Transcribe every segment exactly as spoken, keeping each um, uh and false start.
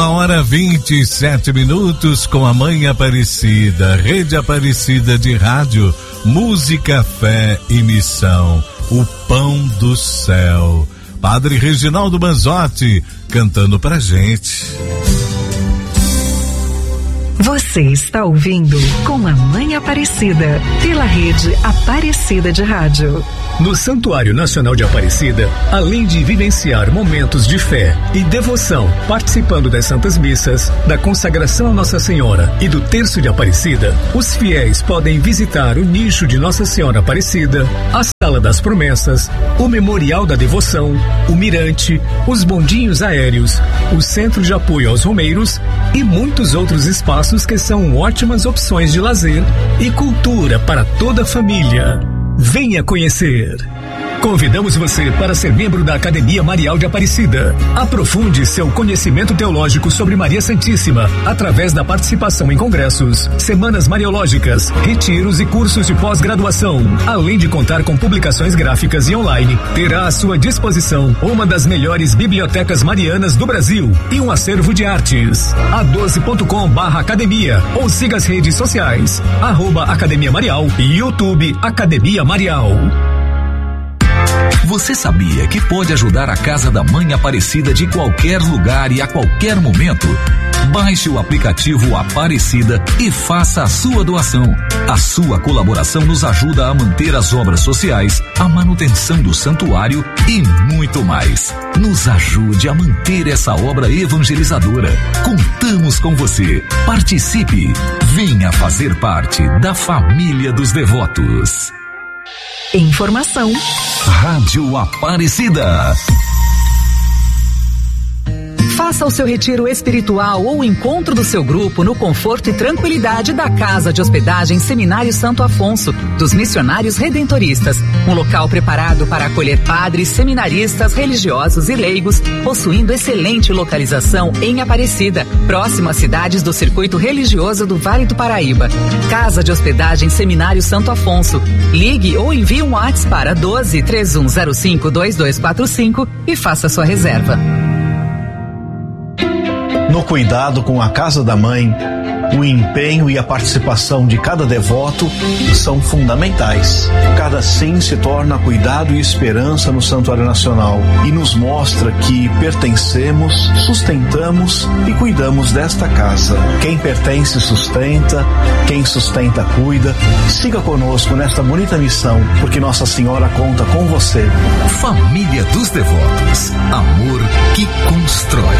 Uma hora vinte e sete minutos com a Mãe Aparecida, Rede Aparecida de Rádio, Música, Fé e Missão, o Pão do Céu. Padre Reginaldo Manzotti cantando pra gente. Você está ouvindo Com a Mãe Aparecida, pela Rede Aparecida de Rádio. No Santuário Nacional de Aparecida, além de vivenciar momentos de fé e devoção, participando das Santas Missas, da consagração a Nossa Senhora e do Terço de Aparecida, os fiéis podem visitar o nicho de Nossa Senhora Aparecida, a Sala das Promessas, o Memorial da Devoção, o Mirante, os bondinhos aéreos, o Centro de Apoio aos Romeiros e muitos outros espaços que são ótimas opções de lazer e cultura para toda a família. Venha conhecer! Convidamos você para ser membro da Academia Marial de Aparecida. Aprofunde seu conhecimento teológico sobre Maria Santíssima através da participação em congressos, semanas mariológicas, retiros e cursos de pós-graduação. Além de contar com publicações gráficas e online, terá à sua disposição uma das melhores bibliotecas marianas do Brasil e um acervo de artes. a doze ponto com barra academia ou siga as redes sociais, arroba Academia Marial e YouTube Academia Marial. Você sabia que pode ajudar a Casa da Mãe Aparecida de qualquer lugar e a qualquer momento? Baixe o aplicativo Aparecida e faça a sua doação. A sua colaboração nos ajuda a manter as obras sociais, a manutenção do santuário e muito mais. Nos ajude a manter essa obra evangelizadora. Contamos com você. Participe. Venha fazer parte da família dos devotos. Informação. Rádio Aparecida. Faça o seu retiro espiritual ou encontro do seu grupo no conforto e tranquilidade da Casa de Hospedagem Seminário Santo Afonso, dos Missionários Redentoristas. Um local preparado para acolher padres, seminaristas, religiosos e leigos, possuindo excelente localização em Aparecida, próximo às cidades do circuito religioso do Vale do Paraíba. Casa de Hospedagem Seminário Santo Afonso. Ligue ou envie um WhatsApp para doze, três um zero cinco, dois dois quatro cinco e faça sua reserva. No cuidado com a Casa da Mãe, o empenho e a participação de cada devoto são fundamentais. Cada sim se torna cuidado e esperança no Santuário Nacional e nos mostra que pertencemos, sustentamos e cuidamos desta casa. Quem pertence sustenta, quem sustenta cuida. Siga conosco nesta bonita missão, porque Nossa Senhora conta com você. Família dos Devotos. Amor que constrói.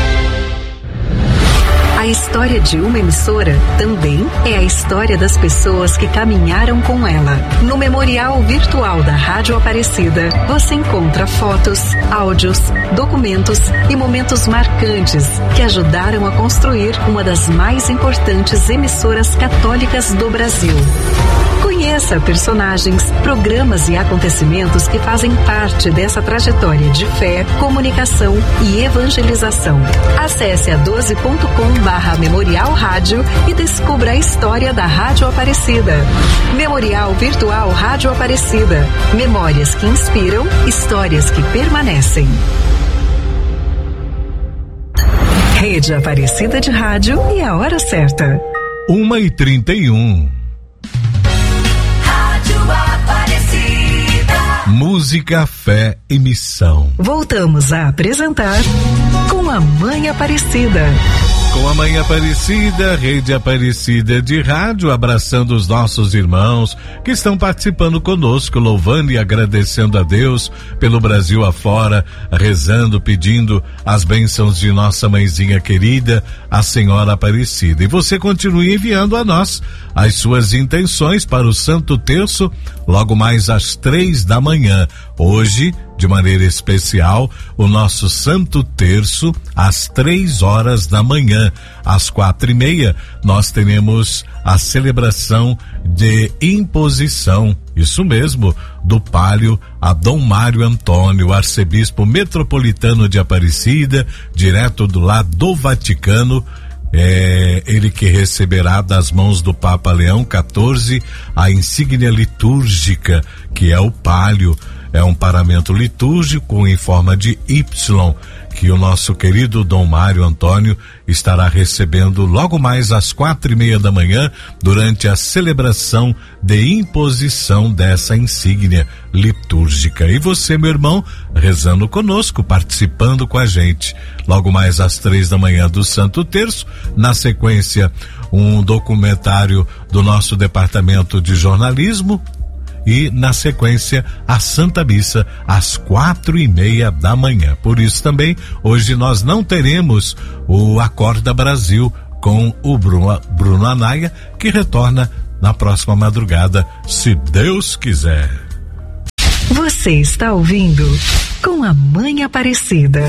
A história de uma emissora também é a história das pessoas que caminharam com ela. No Memorial Virtual da Rádio Aparecida, você encontra fotos, áudios, documentos e momentos marcantes que ajudaram a construir uma das mais importantes emissoras católicas do Brasil. Conheça personagens, programas e acontecimentos que fazem parte dessa trajetória de fé, comunicação e evangelização. Acesse a doze ponto com barra Memorial Rádio e descubra a história da Rádio Aparecida. Memorial Virtual Rádio Aparecida. Memórias que inspiram, histórias que permanecem. Rede Aparecida de Rádio e a hora certa. Uma e trinta e um. Música, Fé e Missão. Voltamos a apresentar Com a Mãe Aparecida. Com a Mãe Aparecida, Rede Aparecida de Rádio, abraçando os nossos irmãos que estão participando conosco, louvando e agradecendo a Deus pelo Brasil afora, rezando, pedindo as bênçãos de nossa mãezinha querida, a Senhora Aparecida. E você continue enviando a nós as suas intenções para o Santo Terço, logo mais às três da manhã. Hoje, de maneira especial, o nosso Santo Terço às três horas da manhã. Às quatro e meia, nós teremos a celebração de imposição, isso mesmo, do Pálio a Dom Mário Antônio, arcebispo metropolitano de Aparecida, direto do lado do Vaticano. É ele que receberá das mãos do Papa Leão quatorze a insígnia litúrgica, que é o Pálio. É um paramento litúrgico em forma de Y, que o nosso querido Dom Mário Antônio estará recebendo logo mais às quatro e meia da manhã, durante a celebração de imposição dessa insígnia litúrgica. E você, meu irmão, rezando conosco, participando com a gente. Logo mais às três da manhã do Santo Terço, na sequência, um documentário do nosso departamento de jornalismo, e na sequência a Santa Missa às quatro e meia da manhã. Por isso também hoje nós não teremos o Acorda Brasil com o Bruno, Bruno Anaia, que retorna na próxima madrugada, se Deus quiser. Você está ouvindo Com a Mãe Aparecida.